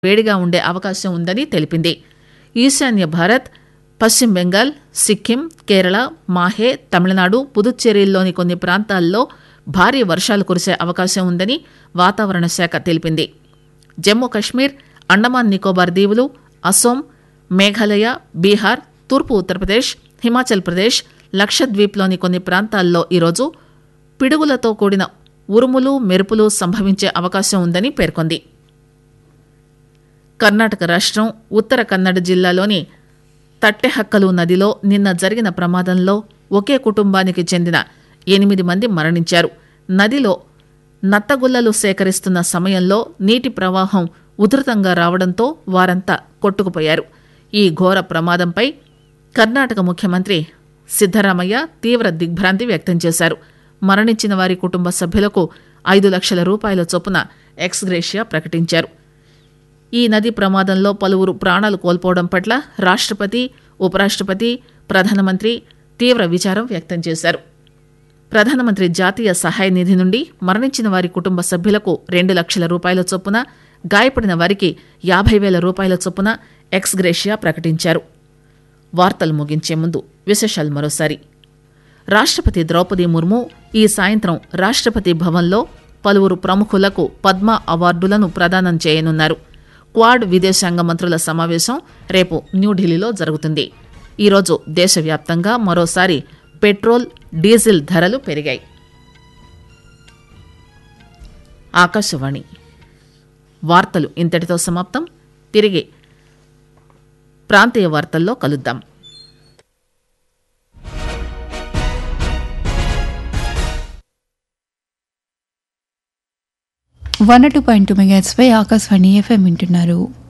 వేడిగా ఉండే అవకాశం ఉందని తెలిపింది. ఈశాన్య భారత్, పశ్చిమ బెంగాల్, సిక్కిం, కేరళ, మాహే, తమిళనాడు, పుదుచ్చేరిల్లోని కొన్ని ప్రాంతాల్లో భారీ వర్షాలు కురిసే అవకాశం ఉందని వాతావరణ శాఖ తెలిపింది. జమ్మూ కశ్మీర్, అండమాన్ నికోబార్ దీవులు, అసోం, మేఘాలయ, బీహార్, తూర్పు ఉత్తరప్రదేశ్, హిమాచల్ ప్రదేశ్, లక్షద్వీప్లోని కొన్ని ప్రాంతాల్లో ఈరోజు పిడుగులతో కూడిన ఉరుములు, మెరుపులు సంభవించే అవకాశం ఉందని పేర్కొంది. కర్ణాటక రాష్ట్రం ఉత్తర కన్నడ జిల్లాలోని తట్టెహక్కలు నదిలో నిన్న జరిగిన ప్రమాదంలో ఒకే కుటుంబానికి చెందిన 8 మంది మరణించారు. నదిలో నత్తగుల్లలు సేకరిస్తున్న సమయంలో నీటి ప్రవాహం ఉధృతంగా రావడంతో వారంతా కొట్టుకుపోయారు. ఈ ఘోర ప్రమాదంపై కర్ణాటక ముఖ్యమంత్రి సిద్దరామయ్య తీవ్ర దిగ్భ్రాంతి వ్యక్తం చేశారు. మరణించిన వారి కుటుంబ సభ్యులకు 5 లక్షల రూపాయల చొప్పున ఎక్స్గ్రేషియా ప్రకటించారు. ఈ నది ప్రమాదంలో పలువురు ప్రాణాలు కోల్పోవడం పట్ల రాష్ట్రపతి, ఉపరాష్ట్రపతి, ప్రధానమంత్రి తీవ్ర విచారం వ్యక్తం చేశారు. ప్రధానమంత్రి జాతీయ సహాయ నిధి నుండి మరణించిన వారి కుటుంబ సభ్యులకు 2 లక్షల రూపాయల చొప్పున, గాయపడిన వారికి 50,000 రూపాయల చొప్పున ఎక్స్గ్రేషియా ప్రకటించారు. వార్తలు ముగించే ముందు విశేషాలు మరోసారి. రాష్ట్రపతి ద్రౌపది ముర్ము ఈ సాయంత్రం రాష్ట్రపతి భవన్లో పలువురు ప్రముఖులకు పద్మ అవార్డులను ప్రదానం చేయనున్నారు. క్వాడ్ విదేశాంగ మంత్రుల సమావేశం రేపు న్యూఢిల్లీలో జరుగుతుంది. ఈరోజు దేశవ్యాప్తంగా మరోసారి పెట్రోల్, డీజిల్ ధరలు పెరిగాయి. ఆకాశవాణి వార్తలు ఇంతటితో సమాప్తం. తిరిగి ప్రాంతీయ వార్తల్లో కలుద్దాం. 102.2 మెగాహెర్ట్జ్ పై ఆకాశవాణి FM వింటున్నారు.